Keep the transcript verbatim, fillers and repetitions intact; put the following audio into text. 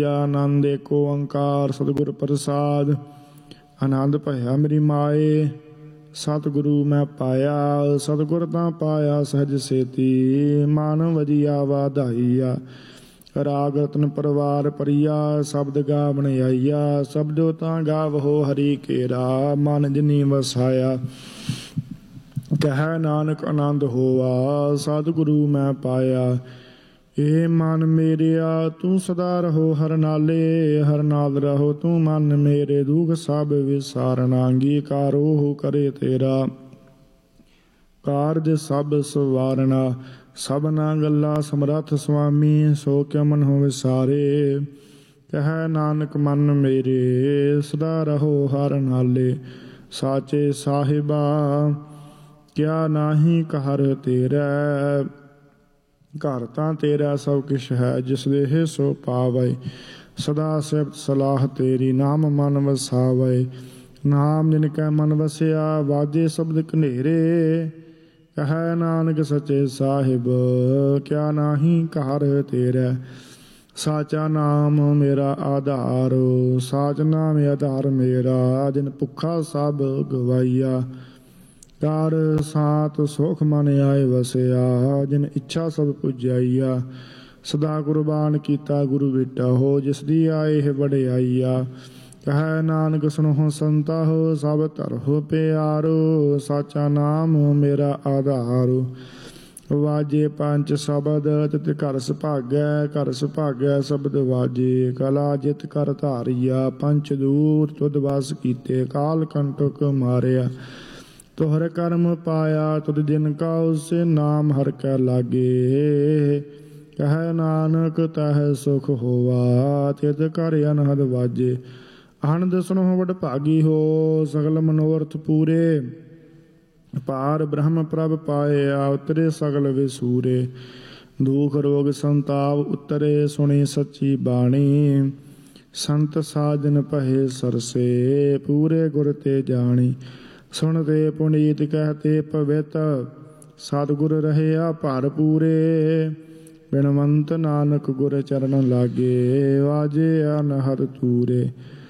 ਆਨੰਦ ਏਕ ਓੰਕਾਰ ਸਤਿਗੁਰ ਪ੍ਰਸਾਦ। ਆਨੰਦ ਭਇਆ ਮੇਰੀ ਮਾਏ ਸਤਿਗੁਰੂ ਮੈਂ ਪਾਇਆ। ਸਤਿਗੁਰ ਤਾਂ ਪਾਇਆ ਸਹਿਜ ਸੇਤੀ ਮਨ ਵਜੀਆ ਵਾਧਾਈਆ। ਰਾਗ ਰਤਨ ਪਰਵਾਰ ਪਰੀਆ ਸ਼ਬਦ ਗਾਵਣ ਆਈਆ। ਸ਼ਬਦੋ ਤਾਂ ਗਾਵਹੋ ਹਰੀ ਕੇਰਾ ਮਨ ਜਿਨੀ ਵਸਾਇਆ। ਕਹਿ ਨਾਨਕ ਆਨੰਦ ਹੋਆ ਸਤਿਗੁਰੂ ਮੈਂ ਪਾਇਆ। ਏ ਮਨ ਮੇਰਿਆ ਤੂੰ ਸਦਾ ਰਹੋ ਹਰ ਨਾਲੇ। ਹਰ ਨਾਲ ਰਹੋ ਤੂੰ ਮਨ ਮੇਰੇ ਦੁਖ ਸਭ ਵਿਸਾਰਨਾ। ਅੰਗੀਕਾਰੋ ਕਰੇ ਤੇਰਾ ਕਾਰਜ ਸਭ ਸਵਾਰਨਾ। ਸਭਨਾ ਗੱਲਾਂ ਸਮਰੱਥ ਸੁਆਮੀ ਸੋ ਕਿਉ ਮਨ ਹੋ ਵਿਸਾਰੇ। ਕਹਿ ਨਾਨਕ ਮਨ ਮੇਰੇ ਸਦਾ ਰਹੋ ਹਰ ਨਾਲੇ। ਸਾਚੇ ਸਾਹਿਬਾ ਕਿਆ ਨਾਹੀ ਘਰ ਤੇਰਾ। ਘਰ ਤਾਂ ਤੇਰਾ ਸਭ ਕਿਛ ਹੈ ਜਿਸ ਦੇਹ ਸੋ ਪਾਵੈ। ਸਦਾ ਸਿਫਤ ਸਲਾਹ ਤੇਰੀ ਨਾਮ ਮਨ ਵਸਾਵੈ। ਨਾਮ ਜਿਨ ਕੈ ਮਨ ਵਸਿਆ ਵਾਜੇ ਸ਼ਬਦ ਕਨੇਰੇ। ਕਹਿ ਨਾਨਕ ਸੱਚੇ ਸਾਹਿਬ ਕਿਆ ਨਾਹੀ ਘਰ ਤੇਰਾ। ਸਾਚਾ ਨਾਮ ਮੇਰਾ ਆਧਾਰ ਸਾਚ ਨਾਮ ਆਧਾਰ ਮੇਰਾ। ਜਿਨ ਭੁੱਖਾ ਸਭ ਗਵਾਈਆ ਕਰ ਸਾਤ ਸੁਖ ਮਨ ਆਏ ਵਸਿਆ। ਜਿਨ ਇੱਛਾ ਸਭ ਪੁਜਾਈਆ ਸਦਾ ਕੁਰਬਾਨ ਕੀਤਾ ਗੁਰੂ ਬੇਟਾ ਹੋ। ਜਿਸ ਦੀ ਆਏ ਵਡਿਆਈਆ ਕਹਿ ਨਾਨਕ ਸੁਣੋ ਸੰਤਾ ਹੋ ਸਭ ਧਰੋ ਪਿਆਰੋ। ਸਾਚਾ ਨਾਮ ਮੇਰਾ ਆਧਾਰ ਵਾਜੇ ਪੰਜ ਸ਼ਬਦ ਤਿਤ ਘਰ ਸੁਭਾਗੈ। ਘਰ ਸੁਭਾਗੈ ਸ਼ਬਦ ਵਾਜੇ ਕਲਾ ਜਿਤ ਕਰ ਧਾਰੀਆ। ਪੰਚ ਦੂਤ ਤੁਧ ਵਸ ਕੀਤੇ ਕਾਲ ਕੰਟਕ ਮਾਰਿਆ। ਤੁਹਰ ਕਰਮ ਪਾਇਆ ਤੁਧ ਜਿਨ ਕਾ ਉਸੇ ਨਾਮ ਹਰਿ ਕੈ ਲਾਗੇ। ਕਹਿ ਨਾਨਕ ਤਹਿ ਸੁਖ ਹੋਵਾ ਤਿਤ ਘਰ ਅਨਹਦ ਵਾਜੇ। ਆਨੰਦ ਸੁਣੋ ਵਡ ਭਾਗੀ ਹੋ ਸਗਲ ਮਨੋਰਥ ਪੂਰੇ। ਪਾਰ ਬ੍ਰਹਮ ਪ੍ਰਭ ਪਾਇਆ ਉਤਰੇ ਸਗਲ ਵਿਸੂਰੇ। ਦੁਖ ਰੋਗ ਸੰਤਾਪ ਉਤਰੇ ਸੁਣੀ ਸੱਚੀ ਬਾਣੀ। ਸੰਤ ਸਾਜਨ ਭਏ ਸਰਸੇ ਪੂਰੇ ਗੁਰ ਤੇ ਜਾਣੀ। ਸੁਣਤੇ ਪੁਨੀਤ ਕਹਿਤੇ ਪਵਿੱਤ ਸਤਿਗੁਰ ਰਹਿਆ ਭਰ ਪੂਰੇ। ਬਿਨਵੰਤ ਨਾਨਕ ਗੁਰ ਚਰਨ ਲਾਗੇ ਵਾਜੇ ਅਨਹਦ ਤੂਰੇ।